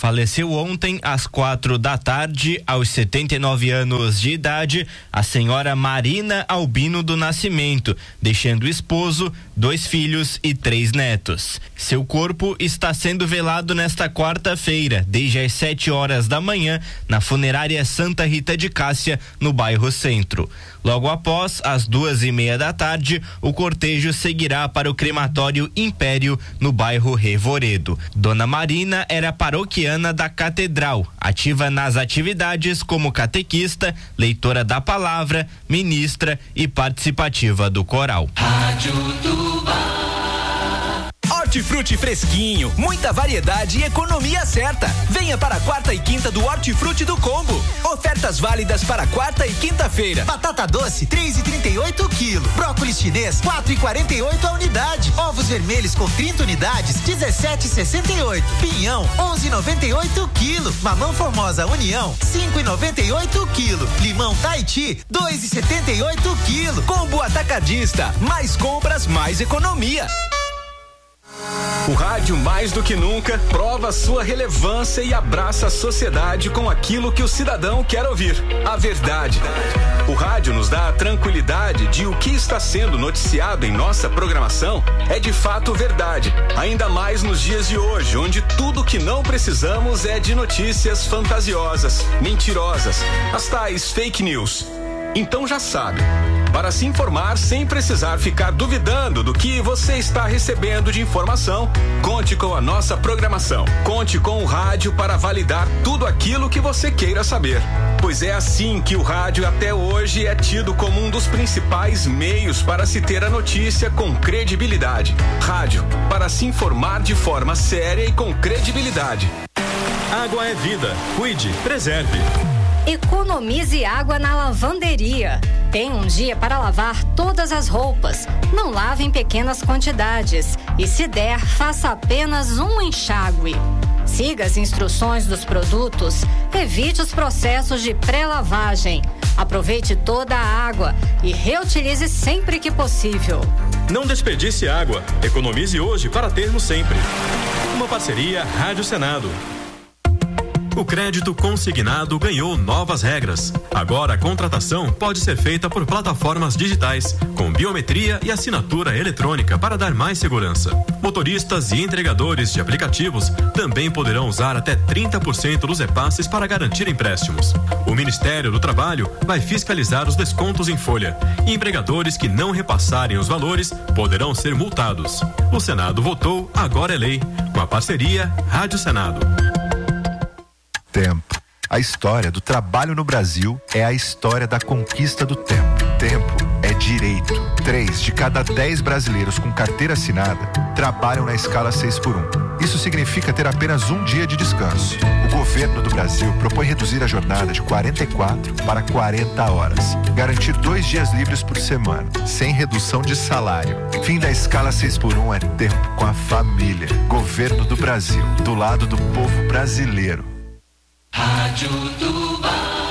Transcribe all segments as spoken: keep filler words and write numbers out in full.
Faleceu ontem às quatro da tarde, aos setenta e nove anos de idade, a senhora Marina Albino do Nascimento, deixando esposo, dois filhos e três netos. Seu corpo está sendo velado nesta quarta-feira, desde as sete horas da manhã, na funerária Santa Rita de Cássia, no bairro Centro. Logo após, às duas e meia da tarde, o cortejo seguirá para o crematório Império, no bairro Revoredo. Dona Marina era paroquiana da Catedral, ativa nas atividades como catequista, leitora da palavra, ministra e participativa do coral. Rádio Tubá. Hortifruti fresquinho, muita variedade e economia certa. Venha para a quarta e quinta do Hortifruti do Combo. Ofertas válidas para quarta e quinta-feira. Batata doce, três e trinta e oito o quilo. Brócolis chinês, quatro e quarenta e oito a unidade. Ovos vermelhos com trinta unidades, dezessete e sessenta e oito. Pinhão, onze e noventa e oito o quilo. Mamão Formosa União, cinco e noventa e oito o quilo. Limão Tahiti, dois e setenta e oito o quilo. Combo Atacadista, mais compras, mais economia. O rádio, mais do que nunca, prova sua relevância e abraça a sociedade com aquilo que o cidadão quer ouvir, a verdade. O rádio nos dá a tranquilidade de o que está sendo noticiado em nossa programação é de fato verdade, ainda mais nos dias de hoje, onde tudo que não precisamos é de notícias fantasiosas, mentirosas, as tais fake news. Então já sabe, para se informar sem precisar ficar duvidando do que você está recebendo de informação, conte com a nossa programação. Conte com o rádio para validar tudo aquilo que você queira saber. Pois é assim que o rádio até hoje é tido como um dos principais meios para se ter a notícia com credibilidade. Rádio, para se informar de forma séria e com credibilidade. Água é vida. Cuide, preserve. Economize água na lavanderia. Tem um dia para lavar todas as roupas. Não lave em pequenas quantidades. E se der, faça apenas um enxágue. Siga as instruções dos produtos. Evite os processos de pré-lavagem. Aproveite toda a água e reutilize sempre que possível. Não desperdice água. Economize hoje para termos sempre. Uma parceria Rádio Senado. O crédito consignado ganhou novas regras. Agora a contratação pode ser feita por plataformas digitais, com biometria e assinatura eletrônica para dar mais segurança. Motoristas e entregadores de aplicativos também poderão usar até trinta por cento dos repasses para garantir empréstimos. O Ministério do Trabalho vai fiscalizar os descontos em folha e empregadores que não repassarem os valores poderão ser multados. O Senado votou, agora é lei. Com a parceria Rádio Senado. Tempo. A história do trabalho no Brasil é a história da conquista do tempo. Tempo é direito. Três de cada dez brasileiros com carteira assinada trabalham na escala seis por um. Isso significa ter apenas um dia de descanso. O governo do Brasil propõe reduzir a jornada de quarenta e quatro para quarenta horas. Garantir dois dias livres por semana, sem redução de salário. Fim da escala seis por um é tempo com a família. Governo do Brasil, do lado do povo brasileiro. Rádio Tubá.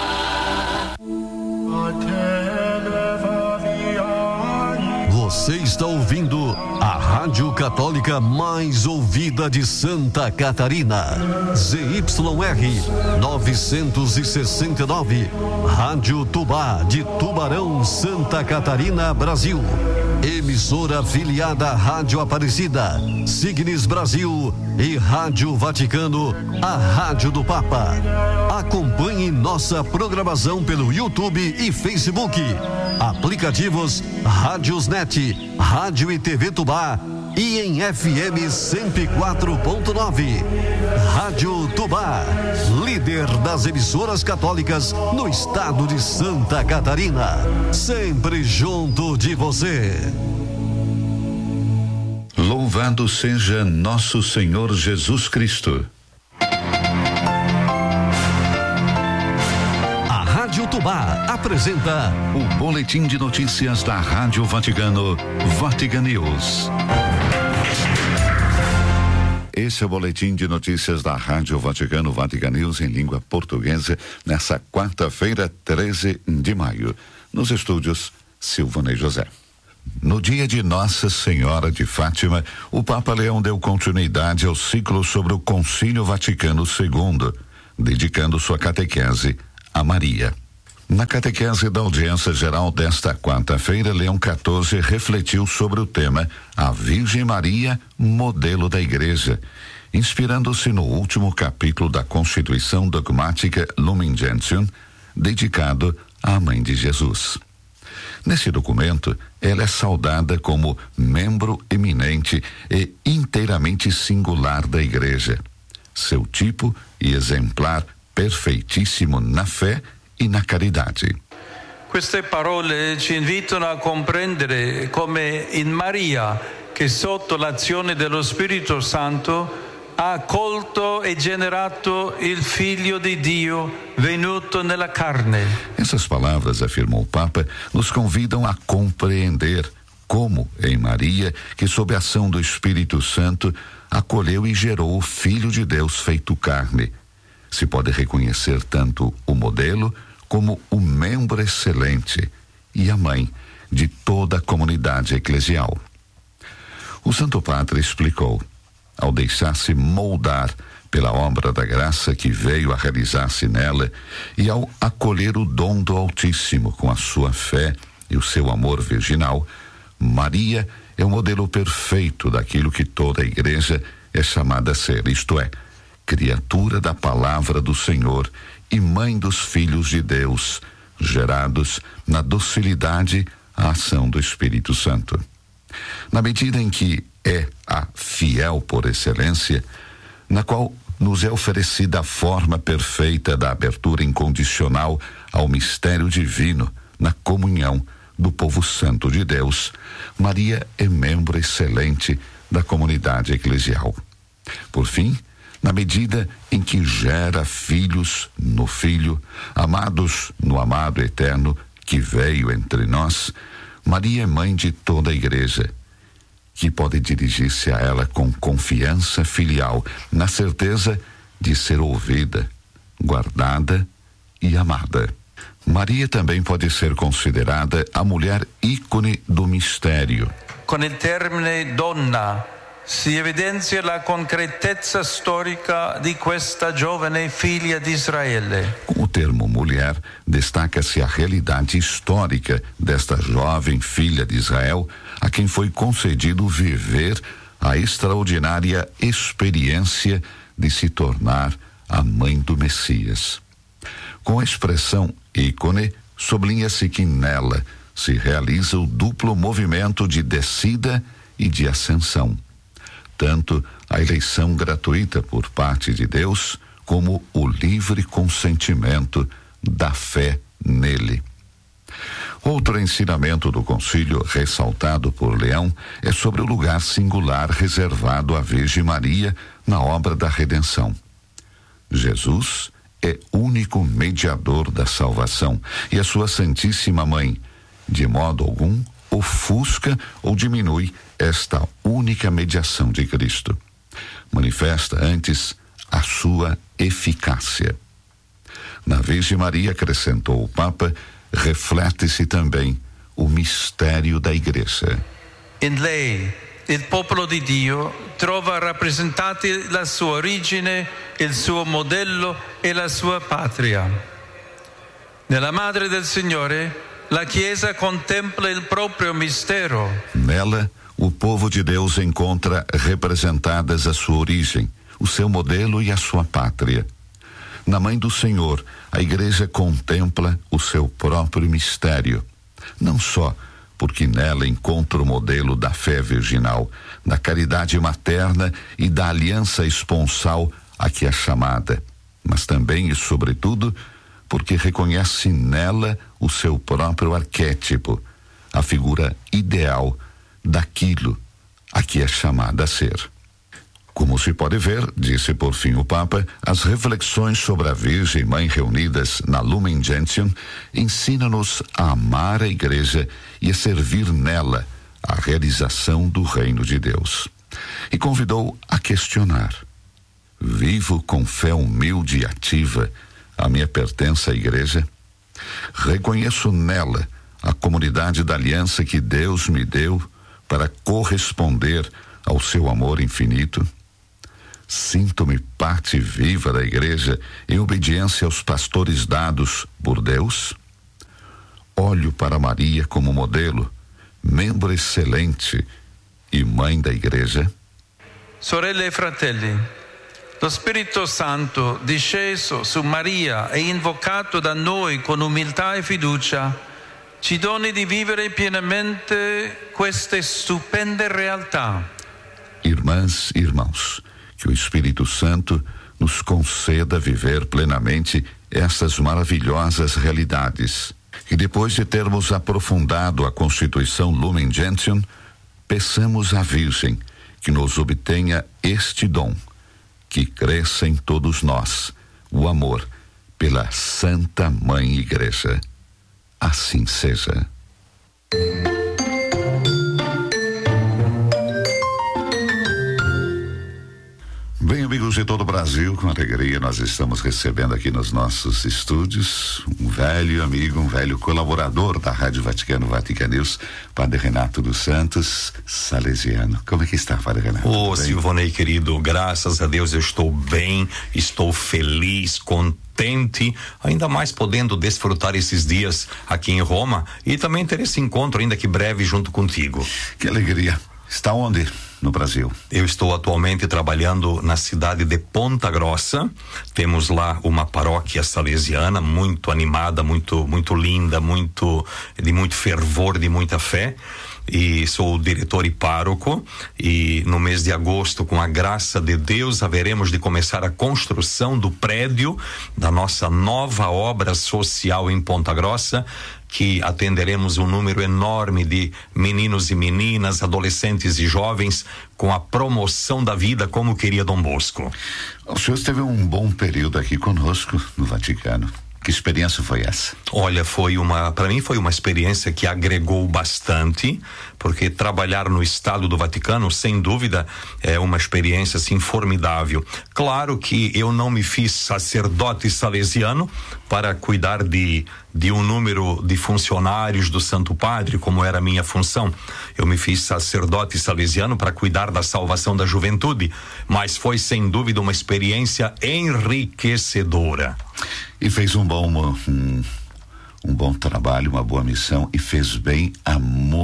Você está ouvindo a Rádio Católica mais ouvida de Santa Catarina. Z Y R novecentos e sessenta e nove. Rádio Tubá de Tubarão, Santa Catarina, Brasil. Emissora afiliada à Rádio Aparecida, Signes Brasil e Rádio Vaticano, a Rádio do Papa. Acompanhe nossa programação pelo YouTube e Facebook. Aplicativos Rádiosnet, Rádio e T V Tubá e em F M cento e quatro ponto nove. Rádio Tubá, líder das emissoras católicas no estado de Santa Catarina. Sempre junto de você. Louvado seja nosso Senhor Jesus Cristo. A Rádio Tubá apresenta o boletim de notícias da Rádio Vaticano, Vatican News. Esse é o boletim de notícias da Rádio Vaticano, Vatican News, em língua portuguesa, nessa quarta-feira, treze de maio. Nos estúdios, Silvanei José. No dia de Nossa Senhora de Fátima, o Papa Leão deu continuidade ao ciclo sobre o Concílio Vaticano segundo, dedicando sua catequese a Maria. Na catequese da audiência geral desta quarta-feira, Leão quatorze refletiu sobre o tema A Virgem Maria, modelo da Igreja, inspirando-se no último capítulo da Constituição Dogmática Lumen Gentium, dedicado à Mãe de Jesus. Nesse documento, ela é saudada como membro eminente e inteiramente singular da Igreja, seu tipo e exemplar perfeitíssimo na fé e na caridade. Queste parole ci invitano a comprendere come in Maria, che sotto l'azione dello Spirito Santo ha accolto e generato il Figlio di Dio venuto nella carne. Essas palavras, afirmou o Papa, nos convidam a compreender como, em Maria, que sob a ação do Espírito Santo, acolheu e gerou o Filho de Deus feito carne. Se pode reconhecer tanto o modelo como o membro excelente e a mãe de toda a comunidade eclesial. O Santo Padre explicou: ao deixar-se moldar pela obra da graça que veio a realizar-se nela e ao acolher o dom do Altíssimo com a sua fé e o seu amor virginal, Maria é o modelo perfeito daquilo que toda a Igreja é chamada a ser, isto é, criatura da palavra do Senhor e mãe dos filhos de Deus, gerados na docilidade à ação do Espírito Santo. Na medida em que é a fiel por excelência, na qual nos é oferecida a forma perfeita da abertura incondicional ao mistério divino na comunhão do povo santo de Deus, Maria é membro excelente da comunidade eclesial. Por fim, na medida em que gera filhos no Filho, amados no amado eterno que veio entre nós, Maria é mãe de toda a Igreja, que pode dirigir-se a ela com confiança filial, na certeza de ser ouvida, guardada e amada. Maria também pode ser considerada a mulher ícone do mistério. Com o termine donna si evidenzia la concretezza storica di questa giovane figlia di Israele. Com o termo mulher, destaca-se a realidade histórica desta jovem filha de Israel, a quem foi concedido viver a extraordinária experiência de se tornar a mãe do Messias. Com a expressão ícone, sublinha-se que nela se realiza o duplo movimento de descida e de ascensão. Tanto a eleição gratuita por parte de Deus, como o livre consentimento da fé nele. Outro ensinamento do concílio ressaltado por Leão é sobre o lugar singular reservado à Virgem Maria na obra da redenção. Jesus é único mediador da salvação e a sua Santíssima Mãe, de modo algum, ofusca ou diminui esta única mediação de Cristo. Manifesta antes a sua eficácia. Na Virgem Maria, acrescentou o Papa, reflete-se também o mistério da Igreja. In lei, il popolo di Dio trova rappresentati la sua origine, il suo modello e la sua patria. Nella Madre del Signore, la Chiesa contempla il proprio mistero. Nela, o povo de Deus encontra representadas a sua origem, o seu modelo e a sua pátria. Na Mãe do Senhor, a Igreja contempla o seu próprio mistério, não só porque nela encontra o modelo da fé virginal, da caridade materna e da aliança esponsal a que é chamada, mas também e sobretudo porque reconhece nela o seu próprio arquétipo, a figura ideal daquilo a que é chamada a ser. Como se pode ver, disse por fim o Papa, as reflexões sobre a Virgem Mãe reunidas na Lumen Gentium ensinam-nos a amar a Igreja e a servir nela a realização do reino de Deus. E convidou a questionar: vivo com fé humilde e ativa a minha pertença à Igreja? Reconheço nela a comunidade da aliança que Deus me deu para corresponder ao seu amor infinito. Sinto-me parte viva da igreja em obediência aos pastores dados por Deus. Olho para Maria como modelo, membro excelente e mãe da igreja. Sorelle e fratelli, lo Spirito Santo disceso su Maria e invocato da noi con umiltà e fiducia ci doni di vivere pienamente queste stupende realtà. Irmãs e irmãos, que o Espírito Santo nos conceda viver plenamente essas maravilhosas realidades. E depois de termos aprofundado a Constituição Lumen Gentium, peçamos à Virgem que nos obtenha este dom, que cresça em todos nós o amor pela Santa Mãe Igreja. Assim seja. Bem, amigos de todo o Brasil, com alegria nós estamos recebendo aqui nos nossos estúdios um velho amigo, um velho colaborador da Rádio Vaticano, Vatican News, Padre Renato dos Santos, salesiano. Como é que está, Padre Renato? Ô, Silvonei, querido, graças a Deus eu estou bem, estou feliz, contente, ainda mais podendo desfrutar esses dias aqui em Roma e também ter esse encontro ainda que breve junto contigo. Que alegria. Está onde? No Brasil? Eu estou atualmente trabalhando na cidade de Ponta Grossa. Temos lá uma paróquia salesiana muito animada, muito muito linda, muito de muito fervor, de muita fé. E sou o diretor e pároco, e no mês de agosto, com a graça de Deus, haveremos de começar a construção do prédio da nossa nova obra social em Ponta Grossa, que atenderemos um número enorme de meninos e meninas, adolescentes e jovens, com a promoção da vida como queria Dom Bosco. O senhor esteve um bom período aqui conosco no Vaticano. Que experiência foi essa? Olha, foi uma, para mim foi uma experiência que agregou bastante, porque trabalhar no Estado do Vaticano, sem dúvida, é uma experiência assim formidável. Claro que eu não me fiz sacerdote salesiano para cuidar de de um número de funcionários do Santo Padre, como era a minha função. Eu me fiz sacerdote salesiano para cuidar da salvação da juventude, mas foi sem dúvida uma experiência enriquecedora. E fez um bom um, um bom trabalho, uma boa missão, e fez bem a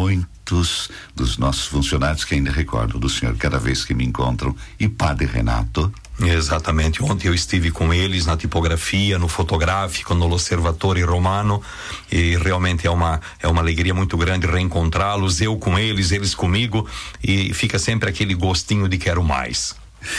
muitos dos nossos funcionários que ainda recordo do senhor cada vez que me encontram. E Padre Renato? Exatamente, ontem eu estive com eles na tipografia, no fotográfico, no Osservatore Romano, e realmente é uma é uma alegria muito grande reencontrá-los, eu com eles, eles comigo, e fica sempre aquele gostinho de quero mais.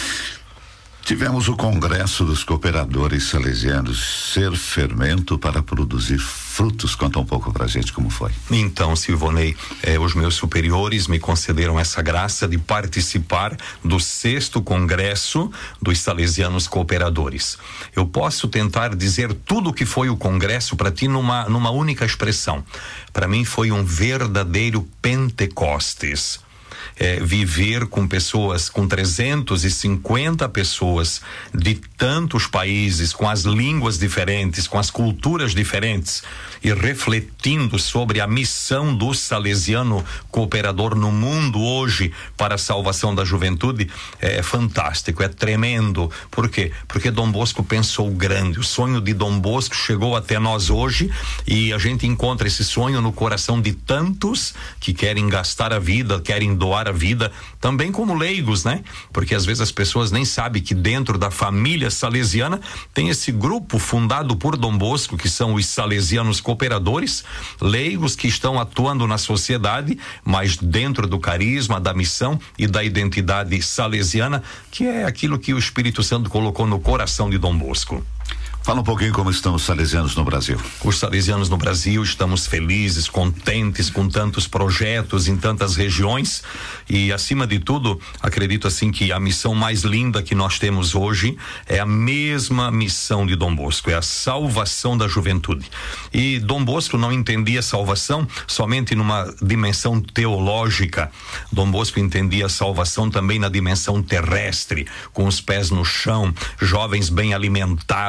Tivemos o Congresso dos Cooperadores Salesianos, ser fermento para produzir frutos. Conta um pouco pra gente como foi. Então, Silvonei, eh, os meus superiores me concederam essa graça de participar do sexto Congresso dos Salesianos Cooperadores. Eu posso tentar dizer tudo o que foi o Congresso para ti numa, numa única expressão. Para mim foi um verdadeiro Pentecostes. É, viver com pessoas, com trezentas e cinquenta pessoas de tantos países, com as línguas diferentes, com as culturas diferentes, e refletindo sobre a missão do salesiano cooperador no mundo hoje para a salvação da juventude, é fantástico, é tremendo. Por quê? Porque Dom Bosco pensou grande. O sonho de Dom Bosco chegou até nós hoje, e a gente encontra esse sonho no coração de tantos que querem gastar a vida, querem doar a vida, também como leigos, né? Porque às vezes as pessoas nem sabem que dentro da família salesiana tem esse grupo fundado por Dom Bosco, que são os salesianos cooperadores, leigos que estão atuando na sociedade, mas dentro do carisma, da missão e da identidade salesiana, que é aquilo que o Espírito Santo colocou no coração de Dom Bosco. Fala um pouquinho como estão os salesianos no Brasil. Os salesianos no Brasil estamos felizes, contentes com tantos projetos em tantas regiões, e acima de tudo, acredito assim que a missão mais linda que nós temos hoje é a mesma missão de Dom Bosco, é a salvação da juventude. E Dom Bosco não entendia salvação somente numa dimensão teológica. Dom Bosco entendia a salvação também na dimensão terrestre, com os pés no chão, jovens bem alimentados, jovens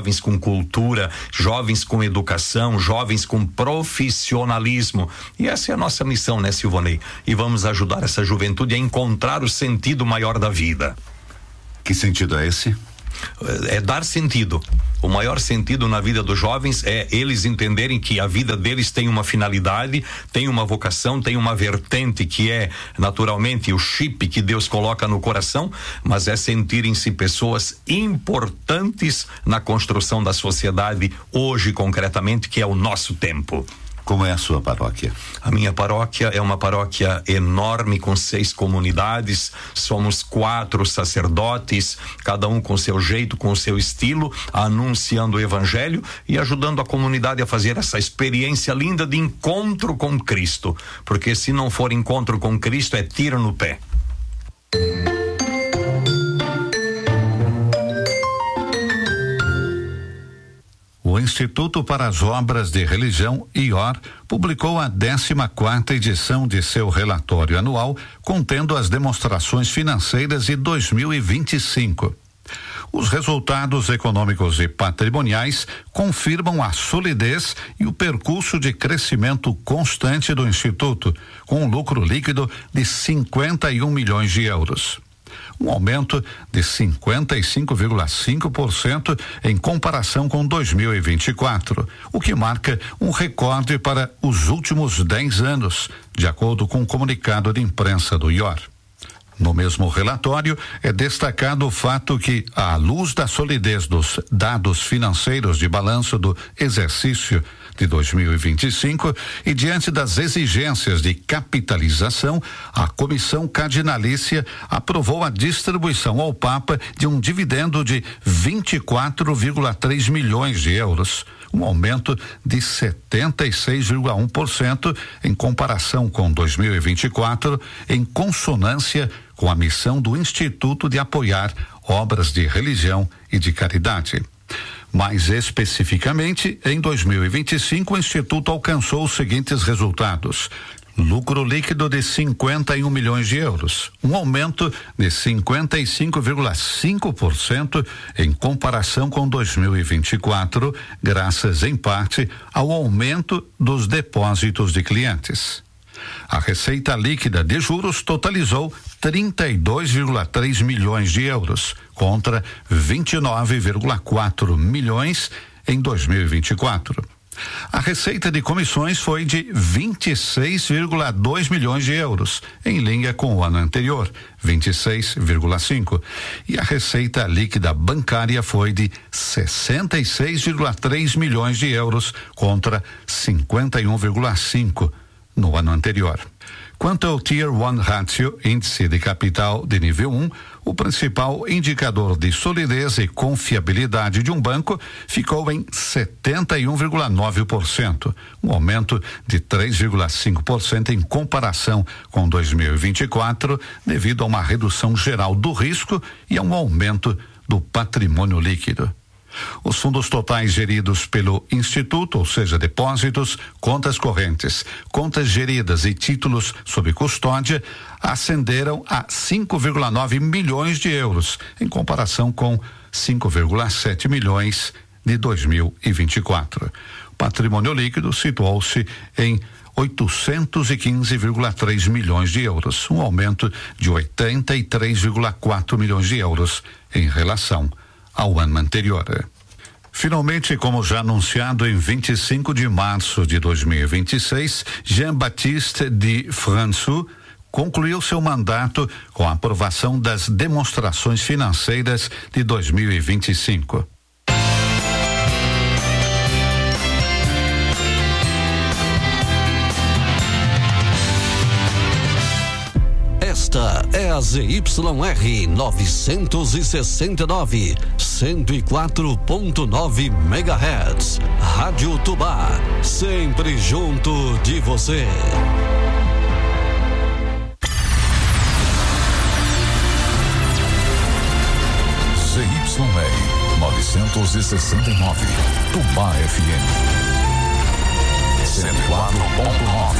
jovens com cultura, jovens com educação, jovens com profissionalismo. E essa é a nossa missão, né, Silvonei? E vamos ajudar essa juventude a encontrar o sentido maior da vida. Que sentido é esse? É dar sentido. O maior sentido na vida dos jovens é eles entenderem que a vida deles tem uma finalidade, tem uma vocação, tem uma vertente que é naturalmente o chip que Deus coloca no coração, mas é sentirem-se pessoas importantes na construção da sociedade hoje concretamente, que é o nosso tempo. Como é a sua paróquia? A minha paróquia é uma paróquia enorme com seis comunidades, somos quatro sacerdotes, cada um com seu jeito, com seu estilo, anunciando o evangelho e ajudando a comunidade a fazer essa experiência linda de encontro com Cristo, porque se não for encontro com Cristo é tiro no pé. O Instituto para as Obras de Religião, I O R, publicou a décima quarta edição de seu relatório anual, contendo as demonstrações financeiras de dois mil e vinte e cinco. Os resultados econômicos e patrimoniais confirmam a solidez e o percurso de crescimento constante do Instituto, com um lucro líquido de cinquenta e um milhões de euros. Um aumento de cinquenta e cinco vírgula cinco por cento em comparação com dois mil e vinte e quatro, o que marca um recorde para os últimos dez anos, de acordo com o comunicado de imprensa do I O R. No mesmo relatório, é destacado o fato que, à luz da solidez dos dados financeiros de balanço do exercício de dois mil e vinte e cinco e diante das exigências de capitalização, a Comissão Cardinalícia aprovou a distribuição ao Papa de um dividendo de vinte e quatro vírgula três milhões de euros, um aumento de setenta e seis vírgula um por cento em comparação com dois mil e vinte e quatro, em consonância com a missão do Instituto de apoiar obras de religião e de caridade. Mais especificamente, em dois mil e vinte e cinco, o Instituto alcançou os seguintes resultados: lucro líquido de cinquenta e um milhões de euros, um aumento de cinquenta e cinco vírgula cinco por cento em comparação com dois mil e vinte e quatro, graças em parte ao aumento dos depósitos de clientes. A receita líquida de juros totalizou trinta e dois vírgula três milhões de euros, contra vinte e nove vírgula quatro milhões em dois mil e vinte e quatro. A receita de comissões foi de vinte e seis vírgula dois milhões de euros, em linha com o ano anterior, vinte e seis vírgula cinco. E a receita líquida bancária foi de sessenta e seis vírgula três milhões de euros, contra cinquenta e um vírgula cinco no ano anterior. Quanto ao Tier um Ratio, índice de capital de nível um, o principal indicador de solidez e confiabilidade de um banco ficou em setenta e um vírgula nove por cento, um aumento de três vírgula cinco por cento em comparação com dois mil e vinte e quatro, devido a uma redução geral do risco e a um aumento do patrimônio líquido. Os fundos totais geridos pelo Instituto, ou seja, depósitos, contas correntes, contas geridas e títulos sob custódia, ascenderam a cinco vírgula nove milhões de euros, em comparação com cinco vírgula sete milhões de dois mil e vinte e quatro. O patrimônio líquido situou-se em oitocentos e quinze vírgula três milhões de euros, um aumento de oitenta e três vírgula quatro milhões de euros em relação ao ano anterior. Finalmente, como já anunciado, em vinte e cinco de março de dois mil e vinte e seis, Jean-Baptiste de François concluiu seu mandato com a aprovação das demonstrações financeiras de dois mil e vinte e cinco. Esta é a Z Y R novecentos e sessenta e nove, cento e quatro ponto nove megahertz. Rádio Tubá, sempre junto de você. Z Y R novecentos e sessenta e nove, Tubá F M cento e quatro ponto nove.